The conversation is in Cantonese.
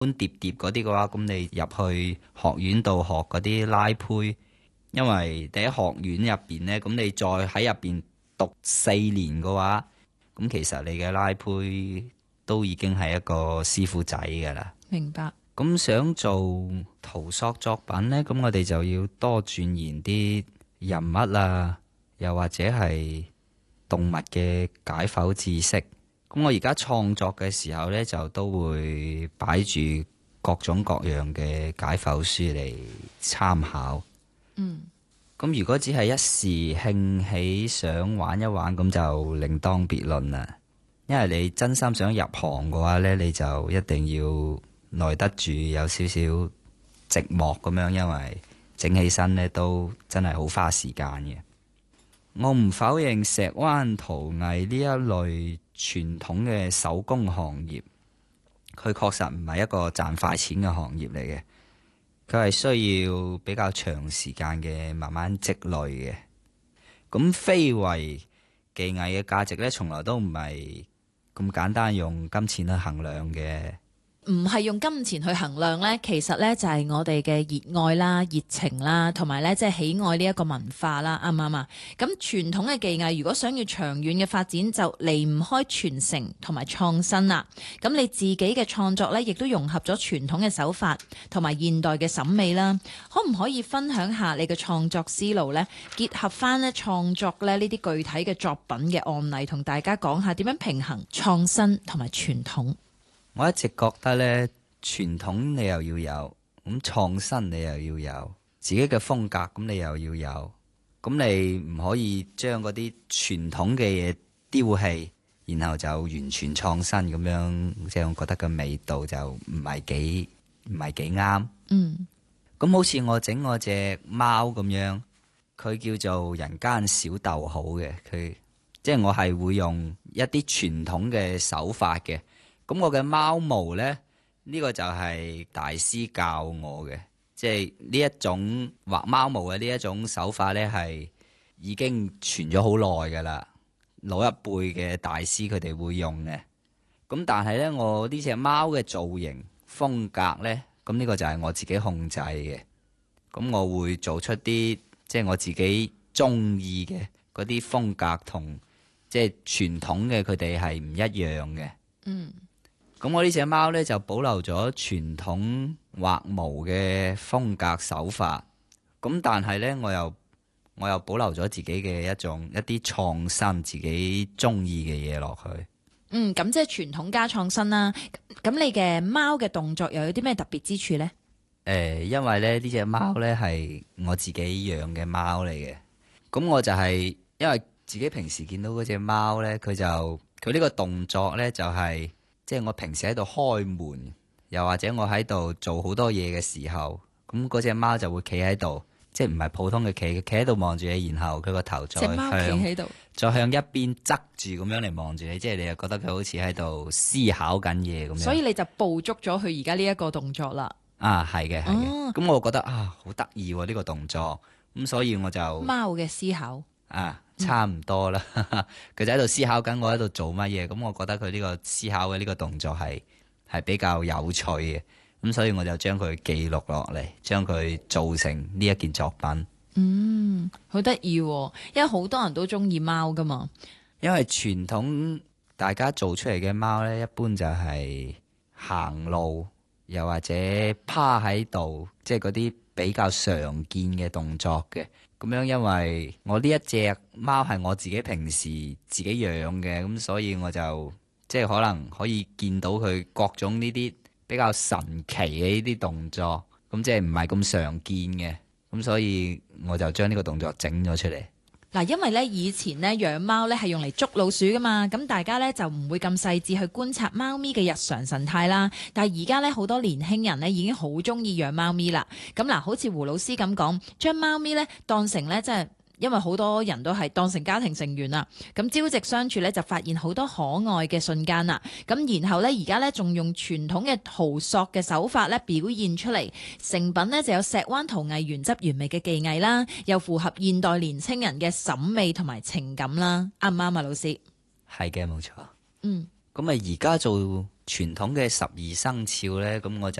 般疊疊嗰啲嘅話，咁你入去學院度學嗰啲拉坯，因為第一學院入邊呢，咁你再喺入邊讀4年嘅話，咁其實你嘅拉坯都已經係一個師傅仔噶啦。 明白。 咁想做圖塑作品呢，咁我哋就要多鑽研啲人物啊，又或者係動物嘅解剖知識。咁我而家創作嘅時候呢，就都會擺住各種各樣嘅解剖書嚟參考。咁如果只係一時興起想玩一玩，咁就另當別論啦。因為你真心想入行嘅話呢，你就一定要耐得住有少少寂寞咁樣，因為整起身呢都真係好花時間嘅。我唔否認石灣陶藝呢一類傳統嘅手工行業，佢確實唔係一個賺快錢嘅行業嚟嘅，佢係需要比較長時間嘅慢慢積累嘅。咁非遺技藝嘅價值呢，從來都唔係咁簡單用金錢去衡量嘅。 唔係用金錢去衡量呢，其實呢就係我哋嘅熱愛啦、熱情啦，同埋呢即係喜愛呢一個文化啦，啱唔啱啊？咁傳統嘅技藝如果想要長遠嘅發展，就離唔開傳承同埋創新啦。咁你自己嘅創作呢，亦都融合咗傳統嘅手法同埋現代嘅審美啦。可唔可以分享下你嘅創作思路呢？結合翻呢創作呢啲具體嘅作品嘅案例，同大家講下點樣平衡創新同埋傳統。 我一直覺得呢，傳統你又要有，咁創新你又要有自己嘅風格，咁你又要有，咁你唔可以將嗰啲傳統嘅嘢丟棄，然後就完全創新咁樣，即係我覺得個味道就唔係幾啱。咁好似我整我隻貓咁樣，佢叫做人間小逗號嘅，佢即係我係會用一啲傳統嘅手法嘅。咁我嘅貓毛呢，呢個就係大師教我嘅，即係呢一種畫貓毛嘅呢一種手法呢，係已經傳咗好耐噶啦，老一輩嘅大師佢哋會用嘅。咁但係呢，我呢隻貓嘅造型風格呢，咁呢個就係我自己控制嘅。咁我會做出啲即係我自己中意嘅嗰啲風格，同即係傳統嘅佢哋係唔一樣嘅。咁我呢隻貓呢，就保留咗傳統畫毛嘅風格手法，咁但係呢，我又保留咗自己嘅一啲創新，自己中意嘅嘢落去。 咁即係傳統加創新啦。咁你嘅貓嘅動作又有啲咩特別之處呢？ 因為呢隻貓呢係我自己養嘅貓嚟嘅，咁我就係因為自己平時見到嗰隻貓呢，佢呢個動作呢，就係即係我平時喺度開門，又或者我喺度做好多嘢嘅時候，咁嗰隻貓就會企喺度，即係唔係普通嘅企喺度望住你，然後佢個頭再向一邊側住咁樣嚟望住你，即係你又覺得佢好似喺度思考緊嘢咁樣。所以你就捕捉咗佢而家呢一個動作啦。 啊，係嘅，係嘅。咁我覺得啊，好得意喎呢個動作，咁所以我就貓嘅思考差唔多啦。佢就喺度思考緊我喺度做乜嘢，咁我覺得佢呢個思考嘅呢個動作係比較有趣嘅，咁所以我就將佢記錄落嚟，將佢做成呢一件作品。 好得意，因為好多人都中意貓噶嘛。 因為傳統大家做出嚟嘅貓呢，一般就係行路，又或者趴喺度，即係嗰啲比較常見嘅動作嘅。咁樣因為我呢一隻貓係我自己平時自己養嘅，咁所以我就即係可能可以見到佢各種呢啲比較神奇嘅呢啲動作，咁即係唔係咁常見嘅，咁所以我就將呢個動作整咗出嚟。 嗱，因為咧以前咧養貓咧係用嚟捉老鼠噶嘛，咁大家咧就唔會咁細緻去觀察貓咪嘅日常神態啦。但係而家咧好多年輕人咧已經好中意養貓咪啦。咁嗱，好似胡老師咁講，將貓咪咧當成咧即係。因為好多人都係當成家庭成員啦，咁朝夕相處咧就發現好多可愛嘅瞬間啦。咁然後咧而家咧仲用傳統嘅陶塑嘅手法咧表現出嚟，成品咧就有石灣陶藝原汁原味嘅技藝啦，又符合現代年青人嘅審美同埋情感啦。啱唔啱啊，老師？ 係嘅，冇錯。 咁咁啊而家做傳統嘅12生肖呢，咁我